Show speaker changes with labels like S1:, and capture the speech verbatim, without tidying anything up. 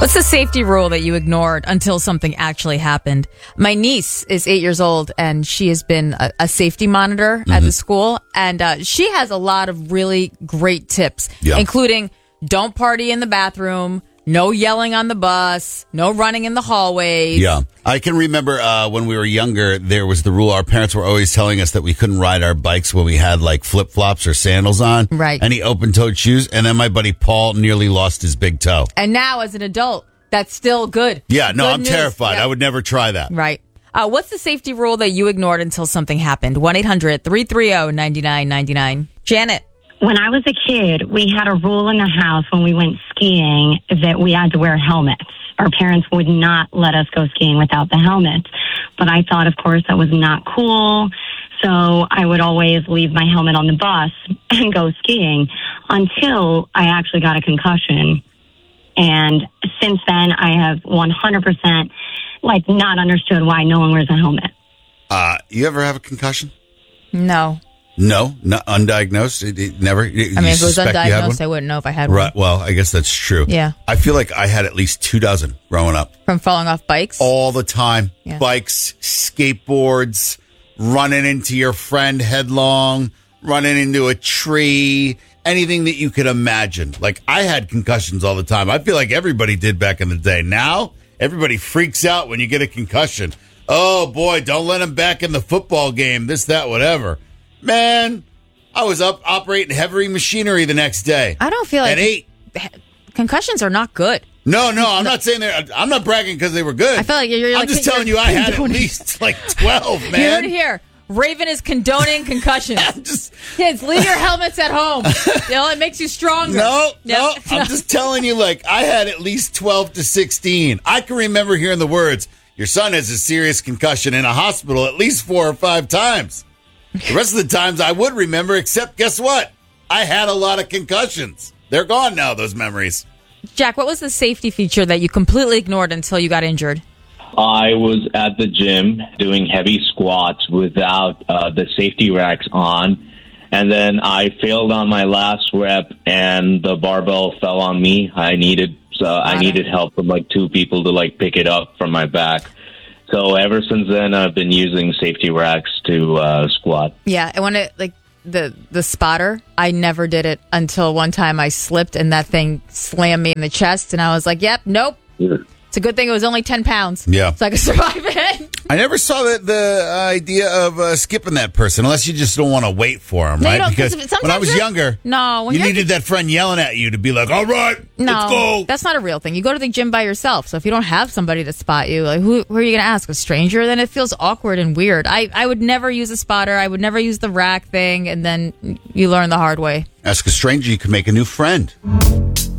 S1: What's the safety rule that you ignored until something actually happened? My niece is eight years old, and she has been a, a safety monitor mm-hmm. at the school, and uh, she has a lot of really great tips, yeah. including don't party in the bathroom, no yelling on the bus, no running in the hallways.
S2: Yeah. I can remember uh, when we were younger, there was the rule. Our parents were always telling us that we couldn't ride our bikes when we had like flip-flops or sandals on.
S1: Right.
S2: Any open-toed shoes. And then my buddy Paul nearly lost his big toe.
S1: And now as an adult, that's still good.
S2: Yeah, no,
S1: good
S2: I'm
S1: news.
S2: terrified.
S1: Yeah.
S2: I would never try that.
S1: Right. Uh, what's the safety rule that you ignored until something happened? one eight hundred three three zero nine nine nine nine. Janet.
S3: When I was a kid, we had a rule in the house when we went skiing that we had to wear helmets. Our parents would not let us go skiing without the helmet. But I thought, of course, that was not cool. So I would always leave my helmet on the bus and go skiing until I actually got a concussion. And since then, I have one hundred percent like not understood why no one wears a helmet.
S2: Uh, you ever have a concussion?
S1: No.
S2: No, not undiagnosed. It, it never. It,
S1: I mean, if it was undiagnosed, I wouldn't know if I had one.
S2: Right. Well, I guess that's true.
S1: Yeah.
S2: I feel like I had at least two dozen growing up.
S1: From falling off bikes?
S2: All the time.
S1: Yeah.
S2: Bikes, skateboards, running into your friend headlong, running into a tree, anything that you could imagine. Like, I had concussions all the time. I feel like everybody did back in the day. Now, everybody freaks out when you get a concussion. Oh, boy, don't let them back in the football game, this, that, whatever. Man, I was up operating heavy machinery the next day.
S1: I don't feel like
S2: at eight.
S1: Concussions are not good.
S2: No, no, I'm not saying they're. I'm not bragging because they were good.
S1: I feel like you're.
S2: I'm
S1: like,
S2: just telling you, I had at least like twelve. Man,
S1: you heard it here. Raven is condoning concussions.
S2: just,
S1: Kids, leave your helmets at home. You know, it makes you stronger.
S2: No,
S1: no,
S2: no, I'm just telling you. Like, I had at least twelve to sixteen. I can remember hearing the words, "Your son has a serious concussion in a hospital" at least four or five times. The rest of the times I would remember, except guess what? I had a lot of concussions. They're gone now, those memories.
S1: Jack, what was the safety feature that you completely ignored until you got injured?
S4: I was at the gym doing heavy squats without uh, the safety racks on. And then I failed on my last rep and the barbell fell on me. I needed uh, I needed help from like two people to like pick it up from my back. So ever since then, I've been using safety racks to uh, squat.
S1: Yeah, and when it like the the spotter, I never did it until one time I slipped and that thing slammed me in the chest, and I was like, "Yep, nope."
S4: Yeah.
S1: It's a good thing it was only ten pounds.
S2: Yeah,
S1: so I could survive it.
S2: I never saw the, the idea of uh, skipping that person unless you just don't want to wait for him,
S1: no,
S2: right? Because when I was younger,
S1: no, when
S2: you
S1: you're
S2: needed that friend yelling at you to be like, "All right,
S1: no,
S2: let's go."
S1: That's not a real thing. You go to the gym by yourself. So if you don't have somebody to spot you, like who, who are you going to ask? A stranger? Then it feels awkward and weird. I, I would never use a spotter. I would never use the rack thing, and then you learn the hard way.
S2: Ask a stranger, you can make a new friend.